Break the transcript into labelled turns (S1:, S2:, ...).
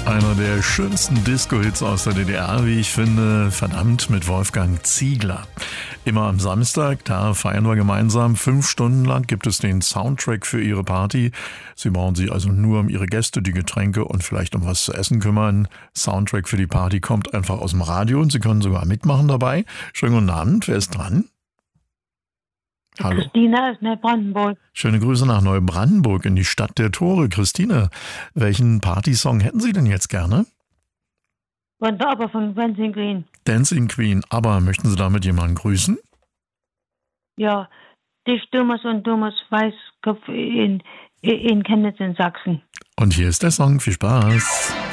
S1: Einer der schönsten Disco-Hits aus der DDR, wie ich finde, verdammt, mit Wolfgang Ziegler. Immer am Samstag, da feiern wir gemeinsam. 5 Stunden lang gibt es den Soundtrack für Ihre Party. Sie brauchen sich also nur um Ihre Gäste, die Getränke und vielleicht um was zu essen kümmern. Soundtrack für die Party kommt einfach aus dem Radio und Sie können sogar mitmachen dabei. Schönen guten Abend, wer ist dran? Hallo.
S2: Christina aus Neubrandenburg.
S1: Schöne Grüße nach Neubrandenburg in die Stadt der Tore. Christine, welchen Partysong hätten Sie denn jetzt gerne?
S2: Von der Oper von Dancing Queen.
S1: Dancing Queen, aber möchten Sie damit jemanden grüßen?
S2: Ja, dich Thomas und Thomas Weißkopf in Chemnitz in Sachsen.
S1: Und hier ist der Song. Viel Spaß.